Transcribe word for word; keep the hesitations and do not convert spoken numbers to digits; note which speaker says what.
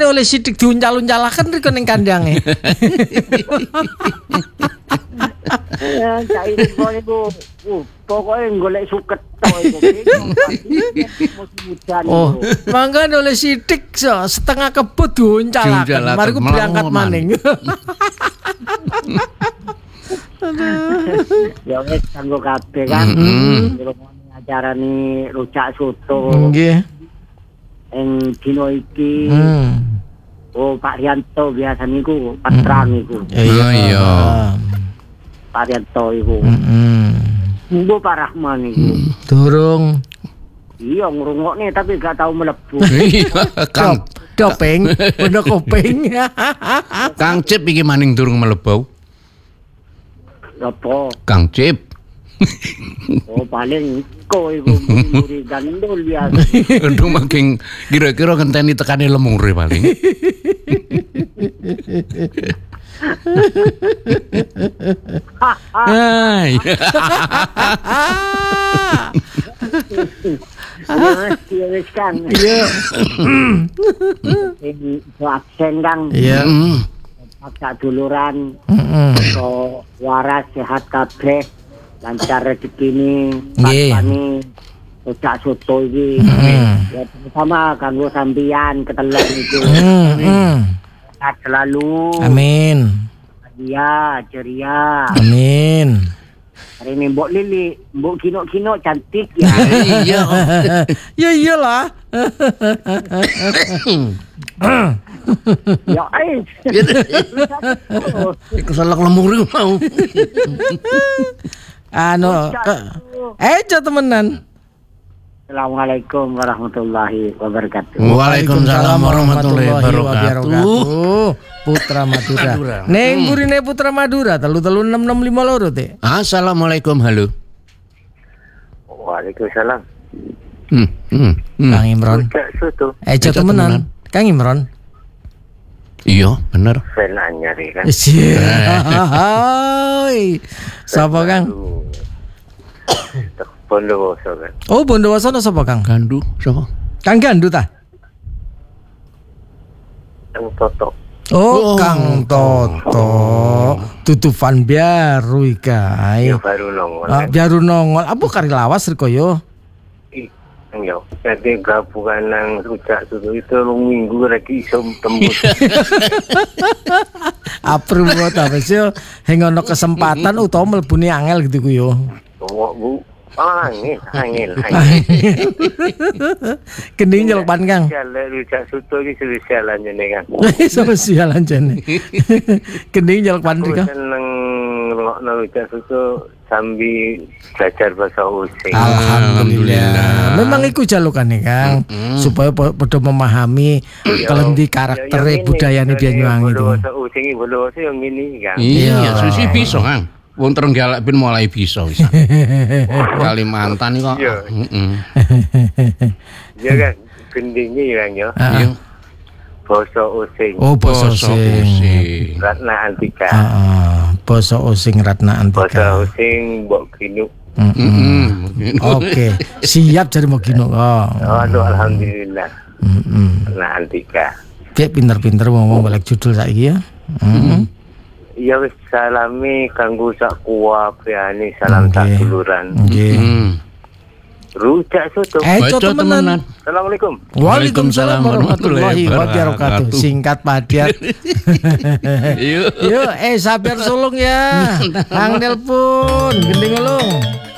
Speaker 1: Mangane oleh sidik diuncal-uncalaken riko ning kandange.
Speaker 2: Ya, cak info niku. Uh, pokoke golek suket to iku. Musim hujan.
Speaker 1: Oh, mangane oleh sidik so, setengah kebut diuncalaken. Mari ku berangkat maning.
Speaker 2: Ya wis kanggo kabeh kan. Acara ni rujak soto.
Speaker 1: Nggih.
Speaker 2: Ing dino iki.
Speaker 1: Hmm.
Speaker 2: Oh, Pak Rianto biasa niku patrang iku.
Speaker 1: Iya iya.
Speaker 2: Pak Rianto iku.
Speaker 1: Heeh.
Speaker 2: Mbo Pak Rahman iku.
Speaker 1: Durung.
Speaker 2: Iya ngrungokne tapi gak tau mlebu.
Speaker 3: Iya, Kang
Speaker 1: Dopeng, bener kopeng.
Speaker 3: Kang Cip iki maning durung melebau.
Speaker 2: Apa?
Speaker 3: Kang Cip.
Speaker 2: Oh paling ko iku muri gandul biasa.
Speaker 3: Aduh making kira-kira ngenteni tekane lemure paling. Hai.
Speaker 2: Iya wis kan.
Speaker 1: Iya.
Speaker 2: Ini absen Kang.
Speaker 1: Iya.
Speaker 2: Paksa duluran.
Speaker 1: Heeh.
Speaker 2: So waras sehat kabeh. Lancar rezekine,
Speaker 1: Nggih.
Speaker 2: pasane rujak soto iki. Ya sama kanggo sampeyan ketelan itu.
Speaker 1: Heeh.
Speaker 2: Sehat selalu.
Speaker 1: Amin.
Speaker 2: Iya, ceria.
Speaker 1: Amin.
Speaker 2: Hari ini Mbok Lili, Mbok Kino-Kino cantik ya.
Speaker 3: Iya.
Speaker 1: Ya iyalah.
Speaker 2: Ya eh.
Speaker 3: Keselak lemure mau.
Speaker 1: Anu, eh jo temenan.
Speaker 2: Assalamualaikum warahmatullahi wabarakatuh.
Speaker 3: Waalaikumsalam warahmatullahi wabarakatuh.
Speaker 1: Putra Madura. Neng burine Putra Madura telu telu enam enam lima loro teh.
Speaker 3: Assalamualaikum, halo.
Speaker 2: Waalaikumsalam.
Speaker 3: Hmm, hmm, hmm.
Speaker 1: Kang Imron.
Speaker 2: Soto.
Speaker 1: Eh jo temenan. Kang Imron.
Speaker 3: Iya, bener.
Speaker 2: Saya nanya nih kan.
Speaker 1: Hai. Sapa Kang?
Speaker 2: Bondowoso kan.
Speaker 1: Oh, Bondowoso sapa Kang?
Speaker 3: Gandu sapa?
Speaker 1: Kang Gandu ta?
Speaker 2: Yang Toto.
Speaker 1: Oh, Kang Toto. Tutupan baru iki.
Speaker 2: Baru nongol.
Speaker 1: Ah, baru nongol. Apa kari lawas riko yo?
Speaker 2: Yo, jadi gabungan nang rujak soto itu rong minggu lagi iso tembus.
Speaker 1: Apru buat apa sih? Hingga ono kesempatan utawa mlebune angel gitu ku yo.
Speaker 2: Oh, Bu. Angin, angin, angin.
Speaker 1: Kening nyelpan Kang.
Speaker 2: Jalan rujak soto iki spesial jane kan.
Speaker 1: Spesial jane. Kening nyelpan rika.
Speaker 2: Seneng ngrungokno rujak soto sambil belajar bahasa Osing.
Speaker 1: Alhamdulillah. Memang iku jalukane Kang, supaya padha memahami kelendi karaktere budayane Banyuwangi itu.
Speaker 2: Bahasa Osing iki bahasa yang ngene kan.
Speaker 3: Iya, susi bisa, Kang. Wong Trenggalek pun mulai bisa wis. Kalimantan iki kok. Heeh.
Speaker 2: Iya kan, gendinge ya Kang ya.
Speaker 3: Iya.
Speaker 2: Basa Osing.
Speaker 1: Oh, basa Osing.
Speaker 2: Ratna Antika.
Speaker 1: Heeh, basa Osing Ratna Antika.
Speaker 2: Basa Osing Mbok Ginu.
Speaker 1: Heeh. Oke, siap jare mau gino. Oh.
Speaker 2: Aduh alhamdulillah.
Speaker 1: Heeh.
Speaker 2: Ratna Antika.
Speaker 1: Kayak pinter-pinter ngomong balik judul saiki ya. Heeh.
Speaker 2: Iya wis salami kanggo sak kuwabeane salam tak duluran.
Speaker 1: Nggih.
Speaker 2: Rujak soto.
Speaker 1: Eh, temenan.
Speaker 2: Assalamualaikum.
Speaker 1: Waalaikumsalam warahmatullahi wabarakatuh. Singkat padat.
Speaker 3: Yuk.
Speaker 1: Yuk, eh sabar sulung ya. Ang nelpon, gending ulung.